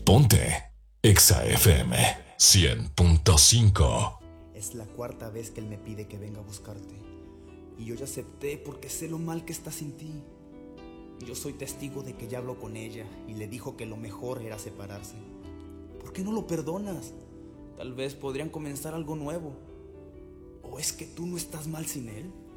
Ponte Exa FM 100.5. Es la cuarta vez que él me pide que venga a buscarte. Y yo ya acepté porque sé lo mal que está sin ti. Yo soy testigo de que ya habló con ella y le dijo que lo mejor era separarse. ¿Por qué no lo perdonas? Tal vez podrían comenzar algo nuevo. ¿O es que tú no estás mal sin él?